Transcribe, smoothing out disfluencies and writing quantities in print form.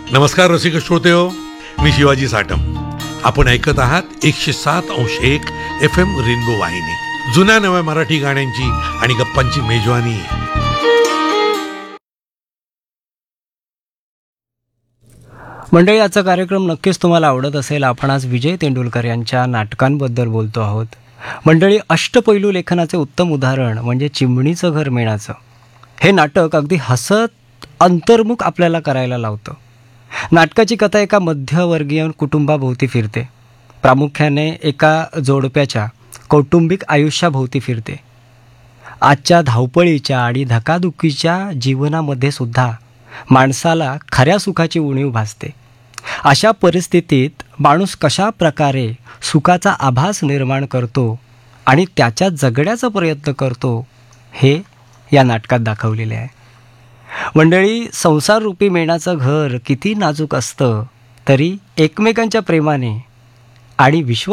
नमस्कार रसिक श्रोतेहो, मी शिवाजी साटम. आपण ऐकत आहात 107.1 FM रेनबो वाहिनी. जुन्या नव्या मराठी गाण्यांची आणि गप्पांची मेजवानी. मंडळी, आजचा कार्यक्रम नक्कीच तुम्हाला आवडत असेल. आपण आज विजय तेंडुलकर यांच्या नाटकांबद्दल बोलतो आहोत. मंडळी, अष्टपैलू लेखनाचे उत्तम उदाहरण म्हणजे चिमणीचं घर मेणाचं हे नाटक अगदी हसत अंतर्मुख आपल्याला करायला लावतं. नाटकाची कथा एका मध्यवर्गीय कुटुंबाभोवती फिरते. प्रामुख्याने एका जोडप्याच्या कौटुंबिक आयुष्याभोवती फिरते. आजच्या धावपळीच्या आणि धकाधुकीच्या जीवनामध्ये सुद्धा माणसाला खऱ्या सुखाची उणीव भासते. अशा परिस्थितीत माणूस कशा प्रकारे सुखाचा आभास निर्माण करतो आणि त्याच्यात जगण्याचा प्रयत्न करतो हे या नाटकात दाखवलेले आहे. मंडळी, संसाररूपी मेणाचं घर किती नाजूक असतं तरी एकमेकांच्या प्रेमाने आणि विश्वास